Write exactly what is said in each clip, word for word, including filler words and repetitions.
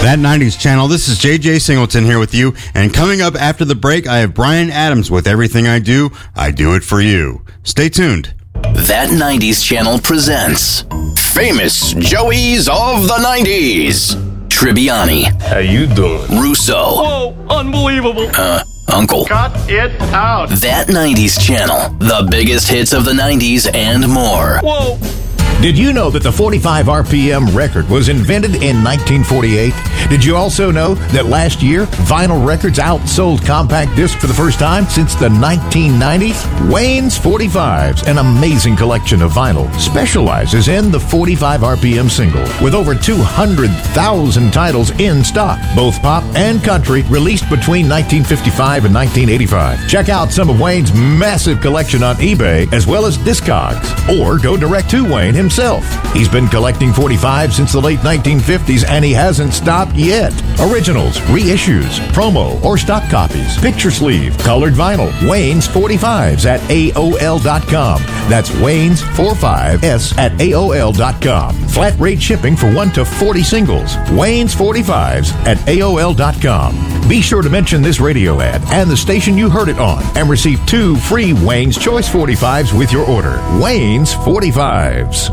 That nineties Channel, this is J J Singleton here with you, and coming up after the break, I have Brian Adams with Everything I Do, I Do It For You. Stay tuned. That nineties Channel presents Famous Joeys of the nineties. Tribbiani. How you doing? Russo. Whoa, unbelievable. Uh, Uncle. Cut it out. That nineties Channel, the biggest hits of the nineties and more. Whoa. Did you know that the forty-five R P M record was invented in nineteen forty-eight? Did you also know that last year, vinyl records outsold compact disc for the first time since the nineteen nineties? Wayne's forty-fives, an amazing collection of vinyl, specializes in the forty-five R P M single with over two hundred thousand titles in stock, both pop and country, released between nineteen fifty-five and nineteen eighty-five. Check out some of Wayne's massive collection on eBay as well as Discogs, or go direct to Wayne himself. He's been collecting forty-five since the late nineteen fifties, and he hasn't stopped yet. Originals, reissues, promo, or stock copies, picture sleeve, colored vinyl. Wayne's forty-fives at A O L dot com. That's Wayne's forty-fives at A O L dot com. Flat rate shipping for one to forty singles. Wayne's forty-fives at A O L dot com. Be sure to mention this radio ad and the station you heard it on, and receive two free Wayne's Choice forty-fives with your order. Wayne's forty-fives.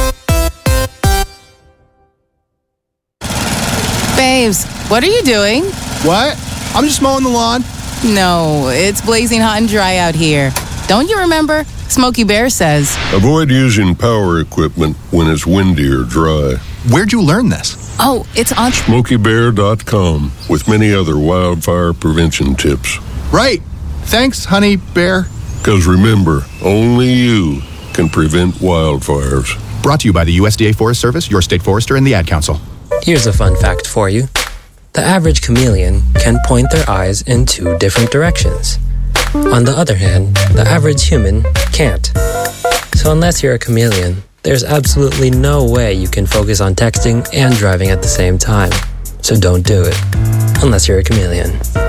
Babes, what are you doing? What? I'm just mowing the lawn. No, it's blazing hot and dry out here. Don't you remember? Smokey Bear says, avoid using power equipment when it's windy or dry. Where'd you learn this? oh, it's on... Smokey Bear dot com, with many other wildfire prevention tips. Right. Thanks, honey bear. Because remember, only you can prevent wildfires. Brought to you by the U S D A Forest Service, your state forester, and the Ad Council. Here's a fun fact for you. The average chameleon can point their eyes in two different directions. On the other hand, the average human can't. So unless you're a chameleon, there's absolutely no way you can focus on texting and driving at the same time. So don't do it, unless you're a chameleon.